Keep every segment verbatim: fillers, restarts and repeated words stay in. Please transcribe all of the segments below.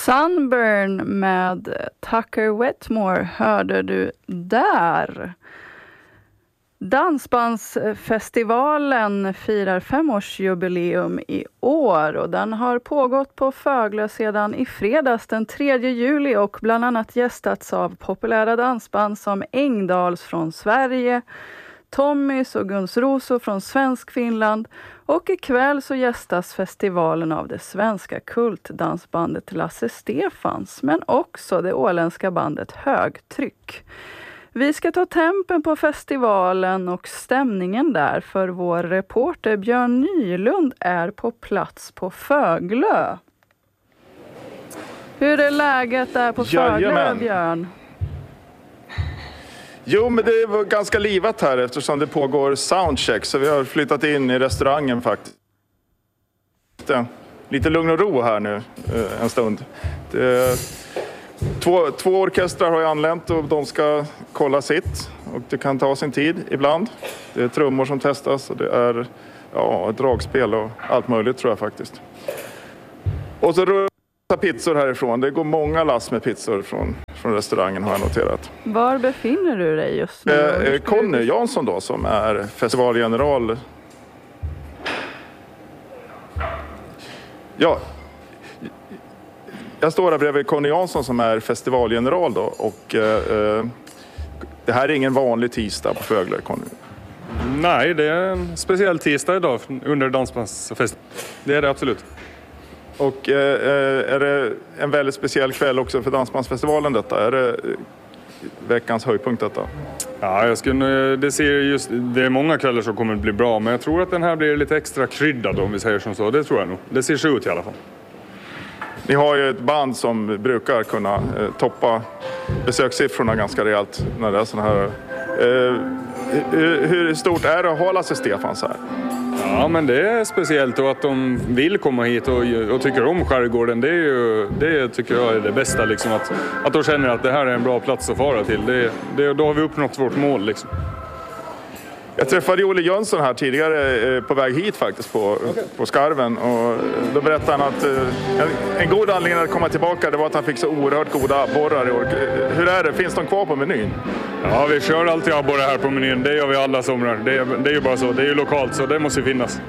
Sunburn med Tucker Wetmore hörde du där. Dansbandsfestivalen firar femårsjubileum i år och den har pågått på Föglö sedan i fredags den tredje juli och bland annat gästats av populära dansband som Engdals från Sverige, Tommys och Guns Roso från Svensk Finland, och ikväll så gästas festivalen av det svenska kultdansbandet Lasse Stefans, men också det åländska bandet Högtryck. Vi ska ta tempen på festivalen och stämningen där, för vår reporter Björn Nylund är på plats på Föglö. Hur är läget där på Föglö, Jajamän. Björn? Jo, men det var ganska livat här eftersom det pågår soundcheck, så vi har flyttat in i restaurangen faktiskt. Lite lugn och ro här nu en stund. Det, två, två orkestrar har ju anlänt och de ska kolla sitt, och det kan ta sin tid ibland. Det är trummor som testas och det är ja, dragspel och allt möjligt tror jag faktiskt. Och så rullar pizzor härifrån. Det går många lass med pizzor från, från restaurangen har jag noterat. Var befinner du dig just nu? Eh, Conny Jansson då, som är festivalgeneral. Ja, jag står här bredvid Conny Jansson som är festivalgeneral då, och eh, det här är ingen vanlig tisdag på Föglö, Conny. Nej, det är en speciell tisdag idag under Dansbandsfest. Det är det absolut. Och eh, är det en väldigt speciell kväll också för Dansbandsfestivalen detta? Är det veckans höjdpunkt detta? Ja, jag skulle, det, ser just, det är många kvällar som kommer att bli bra, men jag tror att den här blir lite extra kryddad om vi säger som så. Det tror jag nog. Det ser så ut i alla fall. Ni har ju ett band som brukar kunna eh, toppa besökssiffrorna ganska rejält när det är såna här. Eh, hur, hur stort är det att ha Lasse Stefans här? Ja, men det är speciellt, och att de vill komma hit och, och tycker om skärgården, det, är ju, det tycker jag är det bästa. Liksom, att, att de känner att det här är en bra plats att fara till. Det, det, då har vi uppnått vårt mål. Liksom. Jag träffade Olle Jönsson här tidigare eh, på väg hit faktiskt på, okay. på Skarven, och då berättade han att eh, en, en god anledning att komma tillbaka det var att han fick så oerhört goda abborrar i år. Hur är det? Finns de kvar på menyn? Ja, vi kör alltid abborrar här på menyn. Det gör vi alla somrar. Det är, det är ju bara så. Det är ju lokalt, så det måste ju finnas.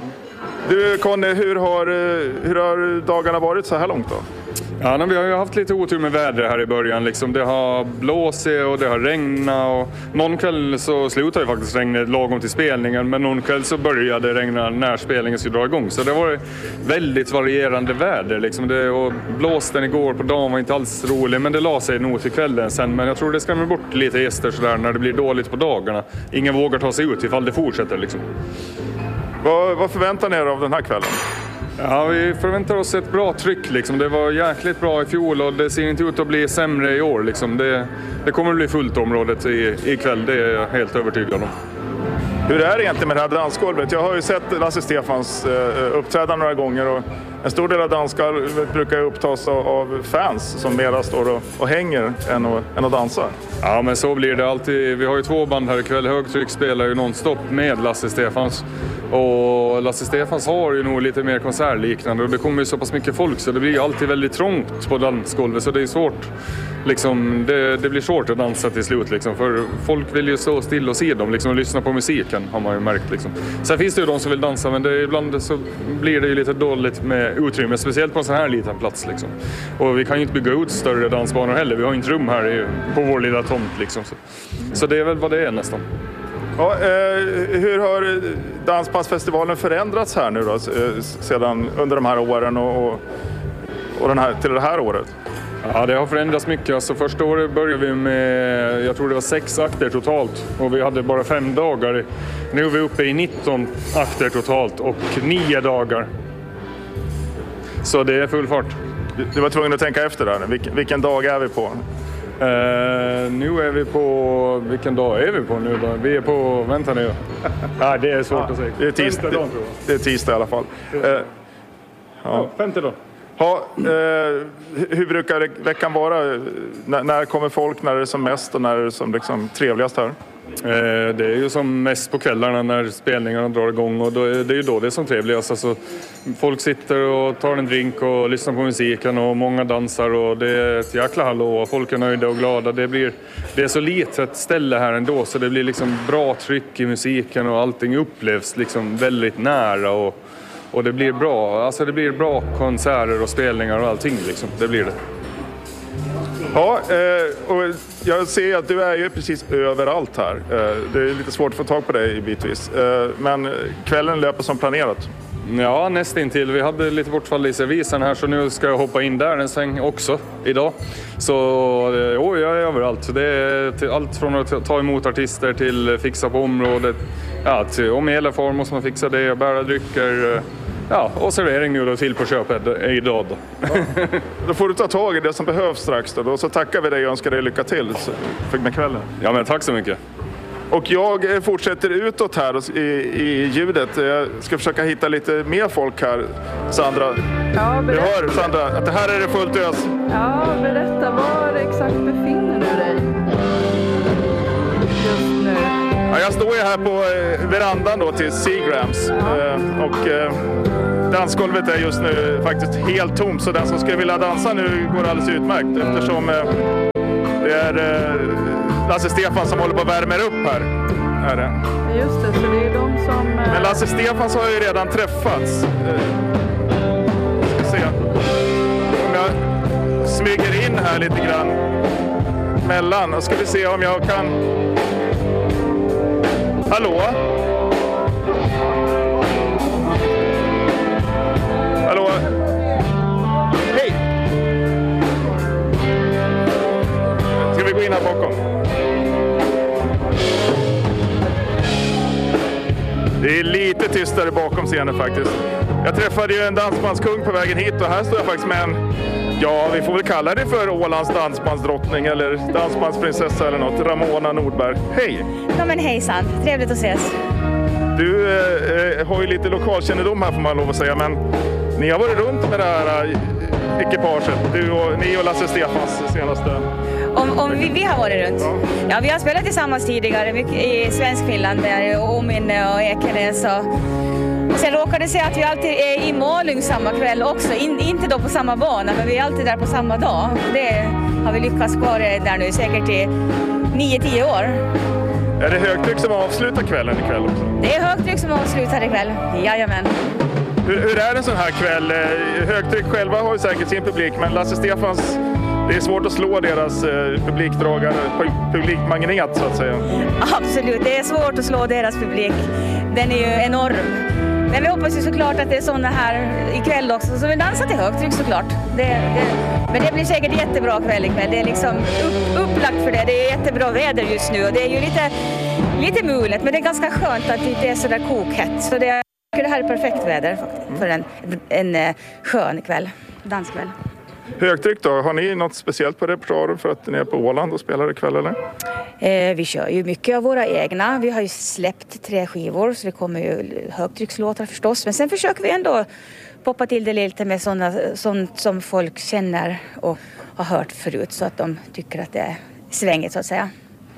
Du Conny, hur har, hur har dagarna varit så här långt då? Ja, vi har ju haft lite otur med vädret här i början. Liksom. Det har blåsit och det har regnat. Och någon kväll så slutade ju faktiskt regnet lagom till spelningen. Men någon kväll så började det regna när spelningen skulle dra igång. Så det var väldigt varierande väder. Liksom. Det, och blåsten igår på dagen var inte alls rolig. Men det la sig nog till kvällen sen. Men jag tror det skrämmer bort lite gäster så där när det blir dåligt på dagarna. Ingen vågar ta sig ut ifall det fortsätter. Liksom. Vad, vad förväntar ni er av den här kvällen? Ja, vi förväntar oss ett bra tryck. Liksom. Det var jäkligt bra i fjol och det ser inte ut att bli sämre i år. Liksom. Det, det kommer att bli fullt området i, ikväll, det är jag helt övertygad om. Hur är det egentligen med det här dansgolvet? Jag har ju sett Lasse Stefans eh, uppträda några gånger, och en stor del av dansgolvet brukar upptas av, av fans som mera står och, och hänger än att, än att dansa. Ja, men så blir det alltid. Vi har ju två band här ikväll. Högtryck spelar ju nonstop med Lasse Stefans. Och Lasse Stefans har ju nog lite mer konsertliknande, och det kommer ju så pass mycket folk så det blir ju alltid väldigt trångt på dansgolvet, så det är svårt. Liksom, det, det blir svårt att dansa till slut liksom, för folk vill ju stå still och se dem liksom, och lyssna på musiken har man ju märkt liksom. Sen finns det ju de som vill dansa, men det, ibland så blir det ju lite dåligt med utrymme, speciellt på en sån här liten plats liksom. Och vi kan ju inte bygga ut större dansbanor heller, vi har ju inte rum här i, på vår lilla tomt liksom. Så, så det är väl vad det är nästan. Ja, eh, hur har Dansbandsfestivalen förändrats här nu då, eh, sedan under de här åren och, och, och den här, till det här året? Ja, det har förändrats mycket. Alltså, första året började vi med, jag tror det var sex akter totalt, och vi hade bara fem dagar. Nu är vi uppe i nitton akter totalt och nio dagar. Så det är full fart. Du, du var tvungen att tänka efter där. Vilken, vilken dag är vi på? Uh, nu är vi på... Vilken dag är vi på nu då? Vi är på... Vänta nu. Nej, det är svårt ja, att säga. Det är tisdag, det, dagen, tror jag. Det är tisdag i alla fall. Uh, ja. Ja, femte dag. Ja, uh, hur brukar veckan vara? N- när kommer folk? När är det som mest och när är det som liksom trevligast här? Eh, det är ju som mest på kvällarna när spelningarna drar igång och då är det är ju då det är som trevligast. Alltså, folk sitter och tar en drink och lyssnar på musiken och många dansar och det är ett jäkla hallå och folk är nöjda och glada. Det, blir, det är så litet ställe här ändå så det blir liksom bra tryck i musiken och allting upplevs liksom väldigt nära och, och det blir bra. Alltså det blir bra konserter och spelningar och allting liksom. Det blir det. Ja, eh, och jag ser att du är ju precis överallt här. Eh, det är lite svårt att få tag på dig bitvis. Eh, men kvällen löper som planerat. Ja, nästintill. Vi hade lite bortfall i servisen här så nu ska jag hoppa in där en sväng också idag. Så jo, jag är överallt. Det är till allt från att ta emot artister till fixa på området. Ja, till, om hela form måste man fixa det, bära drycker. Ja, och servering nu då till på köpet idag då. Ja. Då får du ta tag i det som behövs strax då. då så tackar vi dig och önskar dig lycka till för med kvällen. Ja, men tack så mycket. Och jag fortsätter utåt här i, i ljudet. Jag ska försöka hitta lite mer folk här, Sandra. Ja, du hör, Sandra, att det här är det fullt ös. Ja, berätta. Var exakt befinner du dig just nu? Ja, jag står ju här på verandan då till Seagrams. Ja. Och dansgolvet är just nu faktiskt helt tomt. Så den som skulle vilja dansa nu går alldeles utmärkt. Eftersom det är Lasse Stefan som håller på att värma upp här. Är det. Just det, så det är de som... Men Lasse Stefans har ju redan träffats. Ska se. Om jag smyger in här lite grann mellan. Och ska vi se om jag kan... Hallå? Hallå? Hej! Ska vi gå in här bakom? Det är lite tystare bakom scenen faktiskt. Jag träffade ju en dansbandskung på vägen hit och här står jag faktiskt med en, ja vi får väl kalla det för Ålands dansbandsdrottning eller dansbandsprinsessa eller något, Ramona Nordberg. Hej! Ja men hejsan, trevligt att ses. Du eh, har ju lite lokalkännedom här får man lov att säga, men ni har varit runt med det här eh, ekipaget, du och, ni och Lasse Stefans senaste... Om, om vi, vi har varit runt? Ja. ja, vi har spelat tillsammans tidigare mycket i Svensk Finland, där Åminne och Ekenäs. Och, och sen råkade det sig att vi alltid är i Malung samma kväll också. In, inte då på samma bana, men vi är alltid där på samma dag. Det har vi lyckats kvar där nu säkert i nio till tio år. Är det högtryck som avslutar kvällen ikväll också? Det är högtryck som avslutar ikväll, jajamän. Hur, hur är det en sån här kväll? Högtryck själva har ju säkert sin publik, men Lasse Stefans... Det är svårt att slå deras eh, publikdragare, publikmagnet så att säga. Absolut, det är svårt att slå deras publik. Den är ju enorm. Men vi hoppas ju såklart att det är sådana här ikväll också. Så vi dansar till högtryck såklart. Det, det, men det blir säkert jättebra kväll ikväll. Det är liksom upp, upplagt för det. Det är jättebra väder just nu. Och det är ju lite, lite mulet, men det är ganska skönt att det inte är sådär kokhett. Så det, det här är perfekt väder för en, en, en skön kväll, danskväll. Högtryck då, har ni något speciellt på repertoaren för att ni är på Åland och spelar ikväll eller? Eh, vi kör ju mycket av våra egna. Vi har ju släppt tre skivor så det kommer ju högtryckslåtar förstås. Men sen försöker vi ändå poppa till det lite med sådana, sånt som folk känner och har hört förut så att de tycker att det är svängigt så att säga.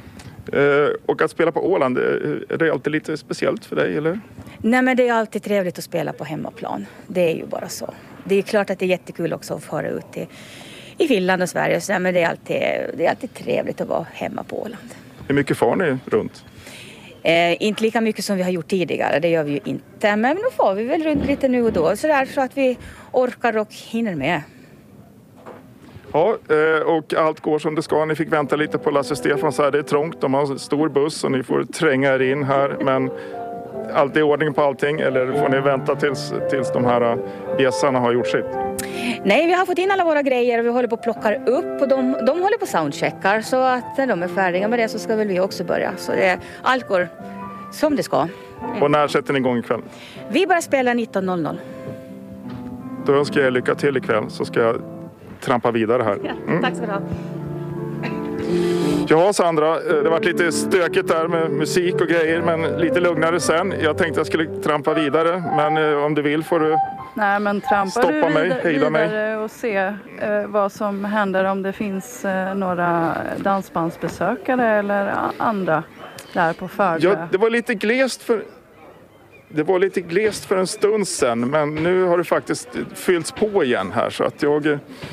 Eh, och att spela på Åland, är det alltid lite speciellt för dig eller? Nej men det är alltid trevligt att spela på hemmaplan. Det är ju bara så. Det är klart att det är jättekul också att föra ut i, i Finland och Sverige. Så, men det är, alltid, det är alltid trevligt att vara hemma på Åland. Hur mycket far ni runt? Eh, inte lika mycket som vi har gjort tidigare, det gör vi ju inte. Men nu får vi väl runt lite nu och då. Så, där, så att vi orkar och hinner med. Ja, och allt går som det ska. Ni fick vänta lite på Lasse Stefan så här. Det är trångt, de har en stor buss och ni får tränga er in här. Men allt är ordning på allting eller får ni vänta tills, tills de här bjässarna har gjort sitt? Nej, vi har fått in alla våra grejer och vi håller på att plocka upp och de, de håller på soundcheckar så att när de är färdiga med det så ska väl vi också börja. Så det, allt går som det ska. Mm. Och när sätter ni igång ikväll? Vi börjar spela nitton noll noll. Då önskar jag lycka till ikväll så ska jag trampa vidare här. Mm. Ja, tack ska du ha. Ja Sandra, det har varit lite stökigt där med musik och grejer men lite lugnare sen. Jag tänkte jag skulle trampa vidare men om du vill får du Nej, men trampar stoppa du mig, vidare, hejda mig. vidare och se eh, vad som händer om det finns eh, några dansbandsbesökare eller a- andra där på Föglö. Ja, det var lite glest för... Det var lite glest för en stund sedan, men nu har det faktiskt fyllts på igen här, så att jag... Eh,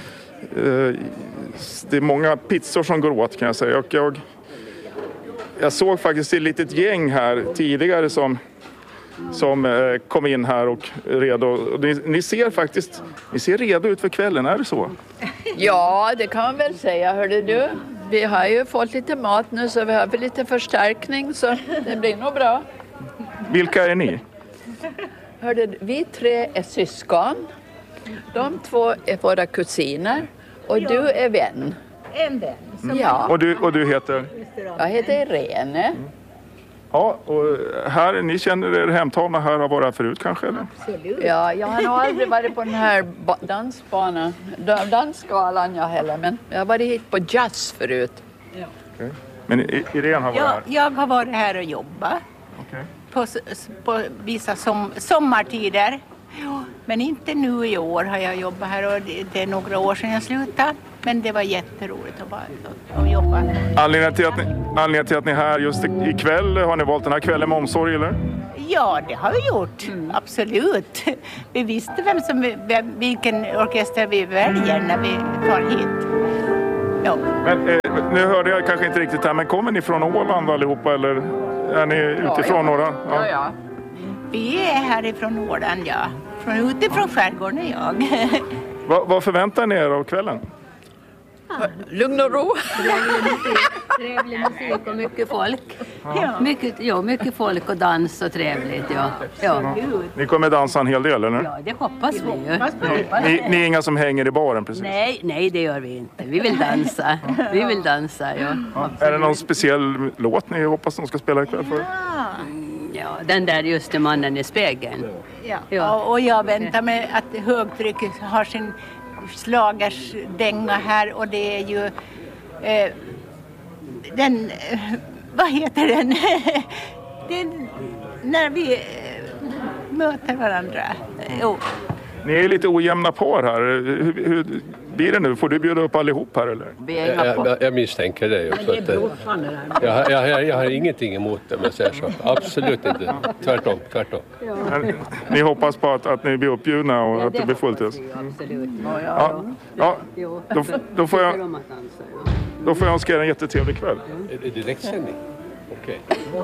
det är många pizzor som går åt, kan jag säga. Och jag, jag såg faktiskt ett litet gäng här tidigare som, som eh, kom in här och redo. Ni, ni ser faktiskt ni ser redo ut för kvällen, är det så? Ja, det kan man väl säga. Hörde du? Vi har ju fått lite mat nu, så vi har väl lite förstärkning, så det blir nog bra. Vilka är ni? Hörde du? Vi tre är syskon. De två är våra kusiner. Och du är vän. En vän. Ja, Och du, och du heter? jag heter Irene. Ja, och här, ni känner er hemtagna här, har varit här förut kanske? Eller? Ja, jag har nog aldrig varit på den här ba- dansbanan, da- dansskalan jag heller, men jag har varit hit på jazz förut. Okay. Men I- Irene har varit Jag, här? jag har varit här och jobbat Okay. på, s- på vissa som, sommartider. Jo, men inte nu i år har jag jobbat här och det, det är några år sedan jag slutade. Men det var jätteroligt att, bara, att, att jobba. Anledningen till, att ni, anledningen till att ni är här just ikväll, har ni valt den här kvällen med omsorg eller? Ja, det har vi gjort. Mm. Absolut. Vi visste vem som, vem, vilken orkester vi väljer när vi far hit. Ja. Men, eh, nu hörde jag kanske inte riktigt här, men kommer ni från Åland allihopa eller är ni utifrån ja. några? Ja, ja. ja. Vi är härifrån Åland, ja. Från, utifrån skärgården är jag. Va, vad förväntar ni er av kvällen? Lugn och ro. Trevlig musik och mycket folk. Ja. Mycket, ja, mycket folk och dans och trevligt. Ja. Ja. Ni kommer dansa en hel del eller? Ja, det hoppas vi ju. Ni, ni är inga som hänger i baren precis? Nej, nej, det gör vi inte. Vi vill dansa. Vi vill dansa, ja. Ja. Är det någon speciell låt ni hoppas de ska spela ikväll för? Ja, den där just den mannen i spegeln. Ja. Ja. Och jag väntar mig att högtryck har sin slagersdänga här och det är ju eh, den, eh, vad heter den? den när vi eh, möter varandra. Jo. Ni är lite ojämna par här. Hur, hur blir det nu? Får du bjuda upp allihop här eller? Jag, jag, jag misstänker det. Så att, jag, jag, jag, jag har ingenting emot det, men säger så. Absolut inte. Tvärtom, tvärtom. Men, ni hoppas på att, att ni blir uppbjudna och att det blir fullt hus? Absolut. Ja, ja. Då, då, får jag, då får jag önska er en jättetrevlig kväll. Är det direktsändning? Okej.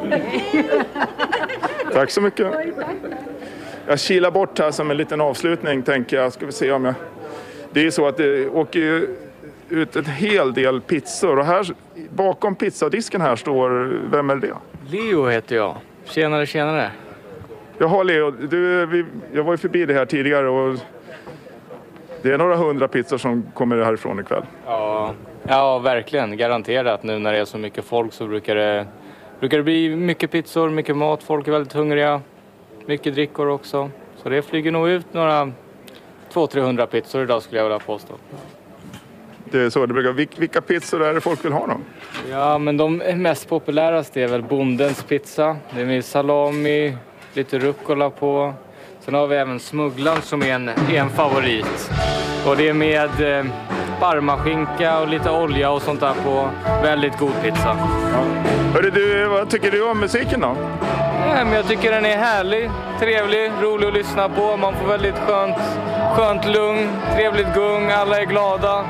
Tack så mycket. Jag kilar bort här som en liten avslutning, tänker jag. Ska vi se om jag... Det är så att det åker ut en hel del pizzor. Och här, bakom pizzadisken här står... Vem är det? Leo heter jag. Tjenare, tjenare. Jaha Leo, du, vi, jag var ju förbi det här tidigare och... Det är några hundra pizzor som kommer härifrån ikväll. Ja, ja, verkligen. Garanterat. Nu när det är så mycket folk så brukar det, brukar det bli mycket pizzor, mycket mat. Folk är väldigt hungriga. Mycket drickor också. Så det flyger nog ut några två till trehundra pizzor idag skulle jag vilja påstå. Det är så det brukar. Vil- vilka pizzor är det folk vill ha då? Ja, men de mest populäraste är väl bondens pizza. Det är med salami, lite rucola på. Sen har vi även smugglan som är en, är en favorit. Och det är med eh, parmaskinka och lite olja och sånt där på. Väldigt god pizza. Ja. Hörru du, vad tycker du om musiken då? Ja, men jag tycker den är härlig, trevlig, rolig att lyssna på. Man får väldigt skönt, skönt lugn, trevligt gung, alla är glada.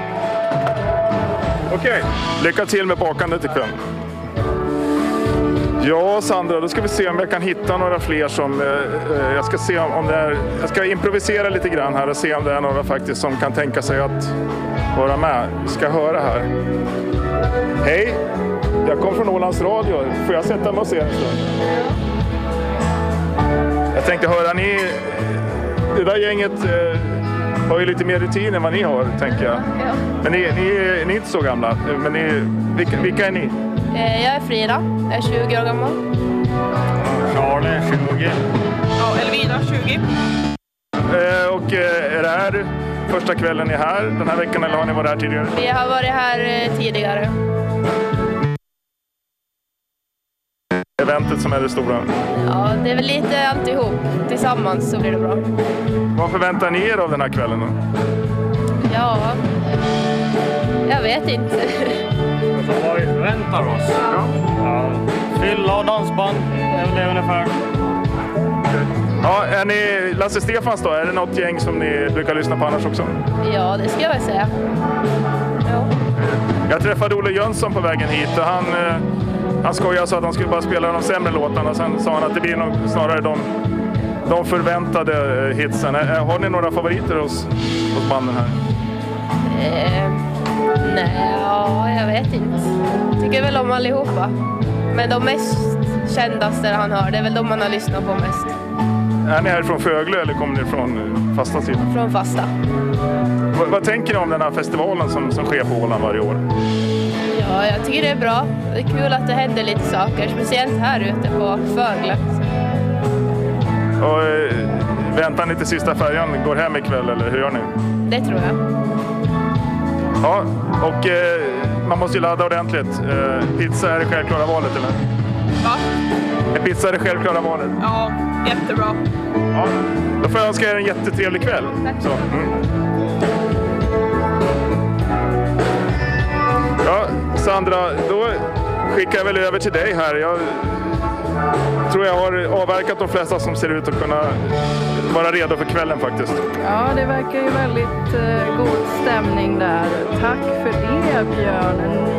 Okej, lycka till med bakandet ikväll. Ja Sandra, då ska vi se om jag kan hitta några fler som... Eh, jag ska se om det är... Jag ska improvisera lite grann här och se om det är några faktiskt som kan tänka sig att vara med. Vi ska höra här. Hej, jag kom från Ålands Radio. Får jag sätta mig och se en stund? Jag tänkte höra, ni... Det där gänget eh, har ju lite mer rutin än vad ni har, tänker jag. Men ni, ni, ni är inte så gamla. Men ni, vilka, vilka är ni? Jag är Frida, jag är tjugo år gammal. Charlie, tjugo. Ja, Elvira, tjugo. Eh, och eh, är det här första kvällen ni är här den här veckan eller har ni varit här tidigare? Vi har varit här tidigare. Eventet som är det stora. Ja, det är väl lite alltihop. Tillsammans så blir det bra. Vad förväntar ni er av den här kvällen då? Ja, jag vet inte. Vad vi förväntar oss? Ja. Ja. Fylla och dansband, det är väl det ungefär. Ja, är ni Lasse Stefans då? Är det något gäng som ni brukar lyssna på annars också? Ja, det ska jag väl säga. Ja. Jag träffade Olle Jönsson på vägen hit och han, eh, han skojade så att han skulle bara spela de sämre låtarna. Sen sa han att det blir nog snarare de, de förväntade eh, hitsen. Eh, har ni några favoriter hos, hos banden här? Eh, nej, ja, jag vet inte. Tycker väl om allihopa. Men de mest kändaste han har, det är väl de man har lyssnat på mest. Är ni här från Föglö eller kommer ni från eh, fasta sidan? Från fasta. V- vad tänker ni om den här festivalen som, som sker på Åland varje år? Ja, jag tycker det är bra. Det är kul att det händer lite saker, speciellt här ute på Föglö. Och, eh, väntar ni till sista färjan går hem ikväll eller hur gör ni? Det tror jag. Ja, och eh, man måste ju ladda ordentligt. Eh, pizza är det självklara valet, eller? Va? Är pizza är det självklara valet? Ja, jättebra. Ja, då får jag önska er en jättetrevlig kväll. Så, mm. Ja, Sandra, då skickar jag väl över till dig här. Jag tror jag har avverkat de flesta som ser ut att kunna vara redo för kvällen faktiskt. Ja, det verkar ju väldigt eh, god stämning där. Tack för det, Björn.